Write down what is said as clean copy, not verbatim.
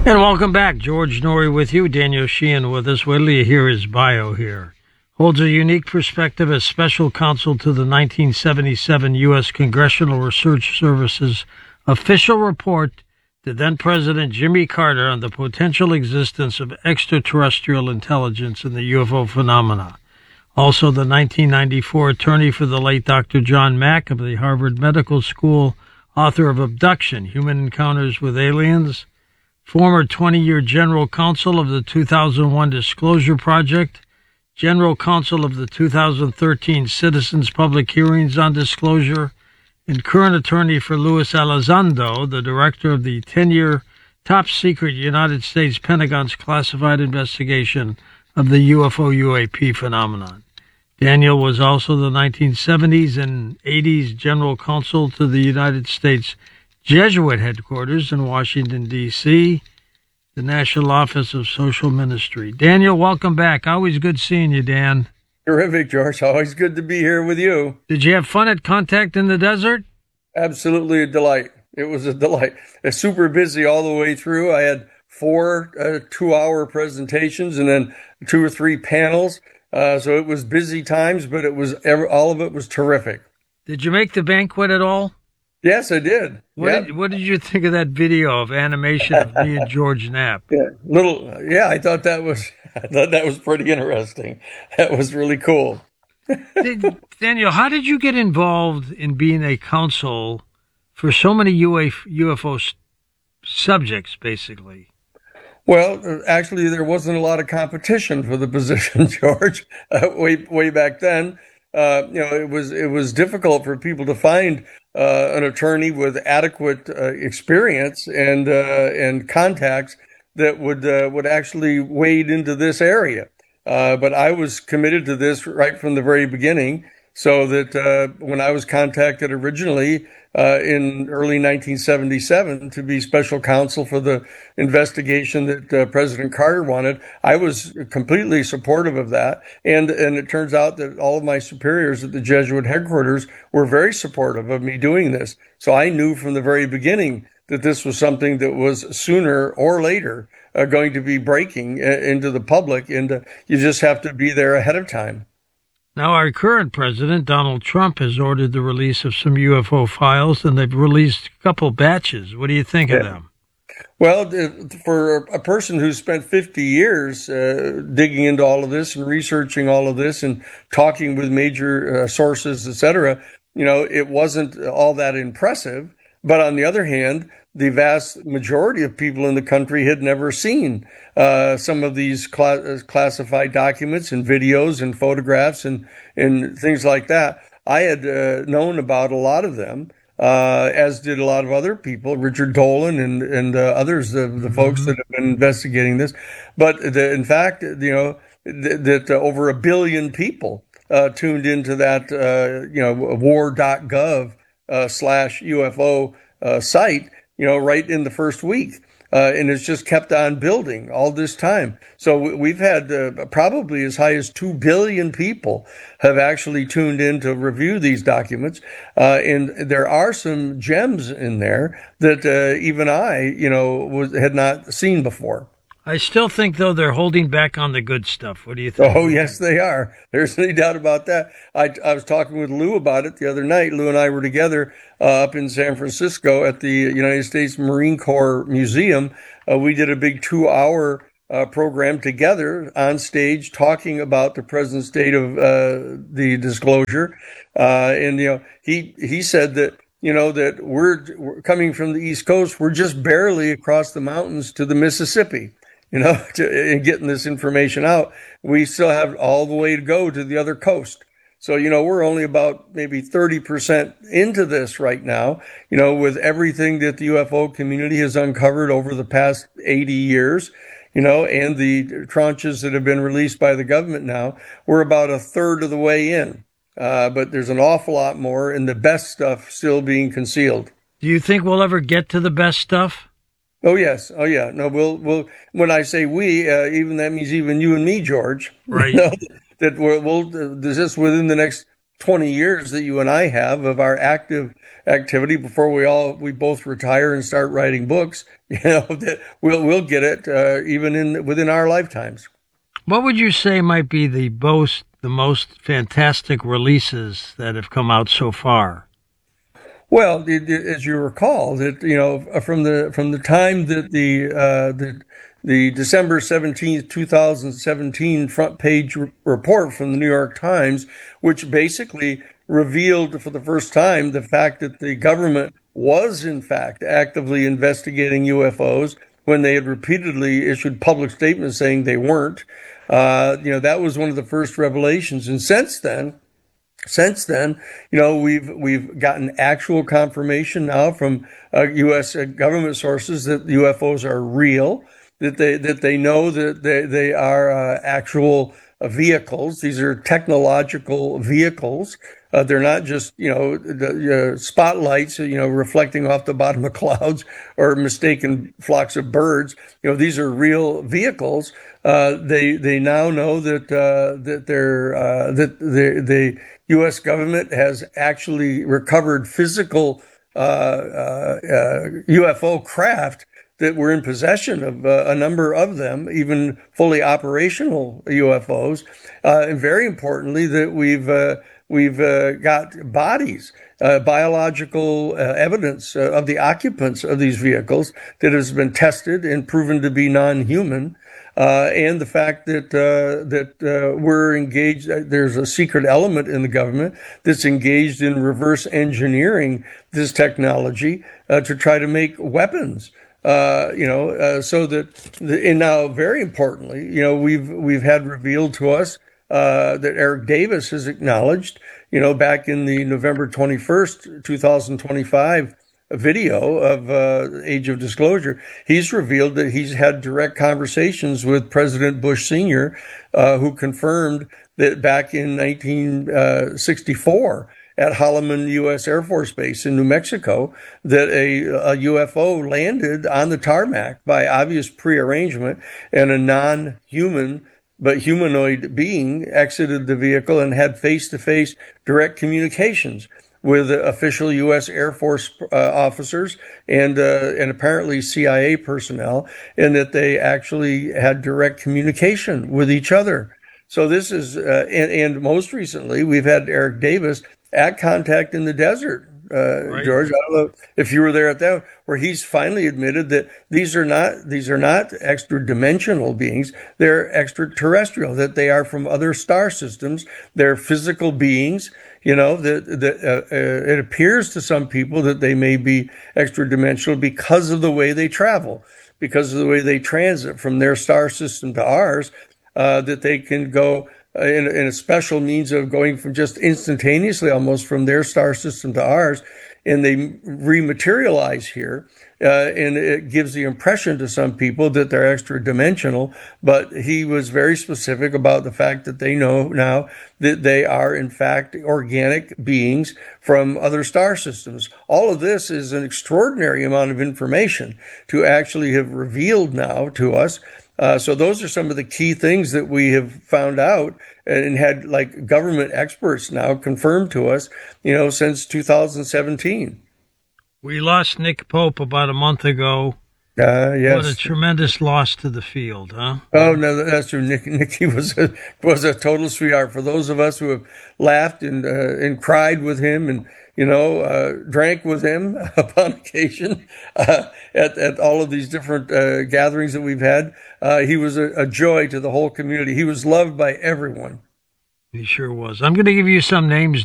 And welcome back. George Noory with you. Daniel Sheehan with us. Wait till you hear his bio here. Holds a unique perspective as special counsel to the 1977 U.S. Congressional Research Service's official report to then-President Jimmy Carter on the potential existence of extraterrestrial intelligence in the UFO phenomena. Also the 1994 attorney for the late Dr. John Mack of the Harvard Medical School, author of Abduction, Human Encounters with Aliens, former 20-year general counsel of the 2001 Disclosure Project, general counsel of the 2013 Citizens Public Hearings on Disclosure, and current attorney for Luis Elizondo, the director of the 10-year top-secret United States Pentagon's classified investigation of the UFO-UAP phenomenon. Daniel was also the 1970s and 80s general counsel to the United States Jesuit headquarters in Washington, D.C., the National Office of Social Ministry. Daniel, welcome back. Always good seeing you, Dan. Terrific, George. Always good to be here with you. Did you have fun at Contact in the Desert? Absolutely a delight. It was a delight. It's super busy all the way through. I had 4 2-hour presentations and then 2 or 3 panels. So it was busy times, but it was all of it was terrific. Did you make the banquet at all? Yes, I did. What did you think of that video of animation of me and George Knapp? I thought that was pretty interesting. That was really cool. Daniel, how did you get involved in being a counsel for so many UFO subjects, basically? Well, actually, there wasn't a lot of competition for the position, George. Way back then, it was difficult for people to find an attorney with adequate experience and contacts that would actually wade into this area. But I was committed to this right from the very beginning, so that when I was contacted originally in early 1977 to be special counsel for the investigation that President Carter wanted, I was completely supportive of that. And it turns out that all of my superiors at the Jesuit headquarters were very supportive of me doing this. So I knew from the very beginning that this was something that was sooner or later going to be breaking into the public, and you just have to be there ahead of time. Now, our current president, Donald Trump, has ordered the release of some UFO files, and they've released a couple batches. What do you think of them? Well, for a person who spent 50 years digging into all of this and researching all of this and talking with major sources, et cetera, it wasn't all that impressive. But on the other hand, the vast majority of people in the country had never seen some of these classified documents and videos and photographs and things like that. I had known about a lot of them, as did a lot of other people, Richard Dolan and others, the folks that have been investigating this. But in fact, that over 1 billion people tuned into that, war.gov /UFO site, right in the first week. And it's just kept on building all this time. So we've had probably as high as 2 billion people have actually tuned in to review these documents. And there are some gems in there that even I, had not seen before. I still think, though, they're holding back on the good stuff. What do you think? Oh, yes, they are. There's any doubt about that. I was talking with Lou about it the other night. Lou and I were together up in San Francisco at the United States Marine Corps Museum. We did a big 2-hour program together on stage talking about the present state of the disclosure. And he said that, that we're coming from the East Coast. We're just barely across the mountains to the Mississippi. In getting this information out. We still have all the way to go to the other coast. So, we're only about maybe 30% into this right now, with everything that the UFO community has uncovered over the past 80 years, and the tranches that have been released by the government now. We're about a third of the way in. But there's an awful lot more, and the best stuff still being concealed. Do you think we'll ever get to the best stuff? Oh, yes. Oh, yeah. No, we'll, when I say we, even that means even you and me, George. Right. That we'll just within the next 20 years that you and I have of our active activity before we both retire and start writing books, that we'll get it even within our lifetimes. What would you say might be the most fantastic releases that have come out so far? Well, as you recall, that from the time that the December 17th, 2017 front page report from the New York Times, which basically revealed for the first time the fact that the government was in fact actively investigating UFOs when they had repeatedly issued public statements saying they weren't. That was one of the first revelations, and since then, we've gotten actual confirmation now from U.S. government sources that UFOs are real, that they know that they are actual vehicles. These are technological vehicles. They're not just the spotlights reflecting off the bottom of clouds or mistaken flocks of birds. These are real vehicles. They now know that the U.S. government has actually recovered physical UFO craft that were in possession of a number of them, even fully operational UFOs, and very importantly, that we've got bodies, biological evidence of the occupants of these vehicles that has been tested and proven to be non-human. And the fact that we're engaged, there's a secret element in the government that's engaged in reverse engineering this technology to try to make weapons. So and now very importantly, we've had revealed to us that Eric Davis has acknowledged, back in the November 21st, 2025 video of Age of Disclosure, he's revealed that he's had direct conversations with President Bush Sr., who confirmed that back in 1964 at Holloman U.S. Air Force Base in New Mexico, that a UFO landed on the tarmac by obvious prearrangement, and a non-human but humanoid being exited the vehicle and had face-to-face direct communications with official U.S. Air Force officers and apparently CIA personnel, and that they actually had direct communication with each other. So this is, and most recently, we've had Eric Davis at Contact in the Desert, Right. George. I don't know if you were there at that, where he's finally admitted that these are not extra dimensional beings. They're extraterrestrial. That they are from other star systems. They're physical beings. It appears to some people that they may be extra dimensional because of the way they travel, because of the way they transit from their star system to ours. That they can go in a special means of going from just instantaneously almost from their star system to ours, and they rematerialize here. And it gives the impression to some people that they're extra dimensional, but he was very specific about the fact that they know now that they are in fact organic beings from other star systems. All of this is an extraordinary amount of information to actually have revealed now to us. So those are some of the key things that we have found out and had like government experts now confirmed to us, since 2017. We lost Nick Pope about a month ago. Yes. What a tremendous loss to the field, huh? Oh no, that's true. Nicky was a total sweetheart. For those of us who have laughed and cried with him and drank with him upon occasion at all of these different gatherings that we've had, he was a joy to the whole community. He was loved by everyone. He sure was. I'm going to give you some names,